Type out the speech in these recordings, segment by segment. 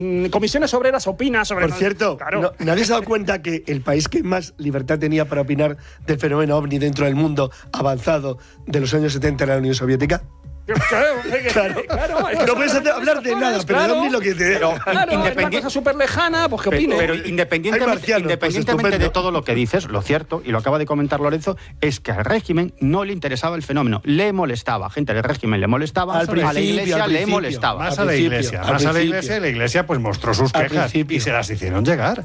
Comisiones Obreras opina sobre... Por cierto, claro. ¿nadie se ha dado cuenta que el país que más libertad tenía para opinar del fenómeno OVNI dentro del mundo avanzado de los años 70 era la Unión Soviética? Claro. No puedes hablar de nada, pero de OVNI lo que te... Claro, es una cosa súper lejana, pues que opine. Pero independientemente de todo lo que dices, lo cierto, y lo acaba de comentar Lorenzo, es que al régimen no le interesaba el fenómeno, le molestaba. Gente del régimen le molestaba, a la Iglesia le molestaba. Más a la Iglesia, y la Iglesia pues mostró sus quejas y se las hicieron llegar.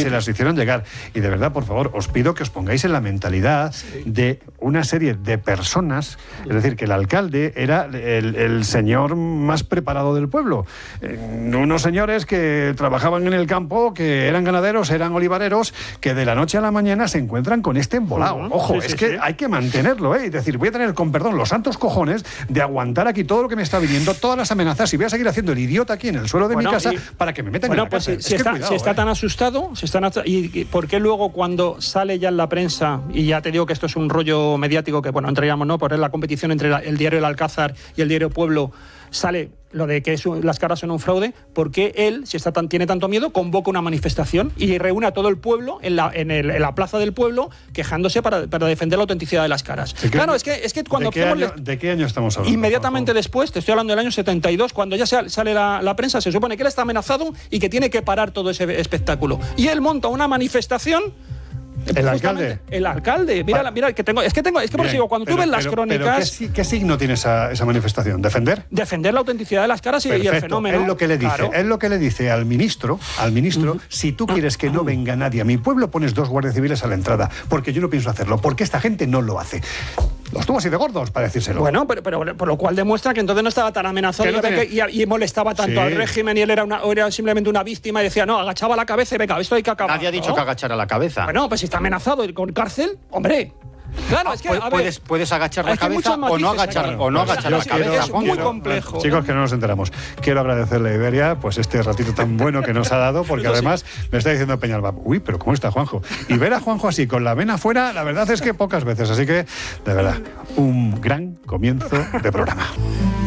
Y de verdad, por favor, os pido que os pongáis en la mentalidad de una serie de personas, es decir, que el alcalde era el señor más preparado del pueblo. Unos señores que trabajaban en el campo, que eran ganaderos, eran olivareros, que de la noche a la mañana se encuentran con este embolado. Ojo, hay que mantenerlo, Es decir, voy a tener, con perdón, los santos cojones de aguantar aquí todo lo que me está viniendo, todas las amenazas, y voy a seguir haciendo el idiota aquí en el suelo de mi casa para que me metan en la cárcel. Si está tan asustado, ¿y por qué luego cuando sale ya en la prensa, y ya te digo que esto es un rollo mediático que, entraríamos, ¿no?, por la competición entre el diario El Alcázar y el diario Pueblo, sale lo de que las caras son un fraude? ¿Por qué él, si tiene tanto miedo, convoca una manifestación y reúne a todo el pueblo en la plaza del pueblo quejándose para defender la autenticidad de las caras? Claro, es que cuando... ¿De qué año estamos hablando? Inmediatamente después, te estoy hablando del año 72, cuando ya sale la prensa, se supone que él está amenazado y que tiene que parar todo ese espectáculo. Y él monta una manifestación... ¿El alcalde? El alcalde. Mira, que tengo... Es que por eso digo, cuando tú ves las crónicas... ¿Pero qué signo tiene esa manifestación? ¿Defender? Defender la autenticidad de las caras y el fenómeno. Es lo que le dice. Claro. Es lo que le dice al ministro, si tú quieres que no venga nadie a mi pueblo, pones 2 guardias civiles a la entrada, porque yo no pienso hacerlo, porque esta gente no lo hace. Los tuvo así de gordos, para decírselo. Bueno, pero por lo cual demuestra que entonces no estaba tan amenazado y molestaba tanto al régimen, y él era simplemente una víctima y decía, no, agachaba la cabeza y venga, esto hay que acabar. Nadie ha dicho que agachara la cabeza. Bueno, pues si está amenazado y con cárcel, hombre... Claro, es que, puedes agachar la cabeza o no agachar la cabeza. Es muy complejo. Chicos, que no nos enteramos. Quiero agradecerle a Iberia pues este ratito tan bueno que nos ha dado, porque además me está diciendo Peñalba, uy, pero ¿cómo está Juanjo? Y ver a Juanjo así, con la vena fuera, la verdad es que pocas veces. Así que, de verdad, un gran comienzo de programa.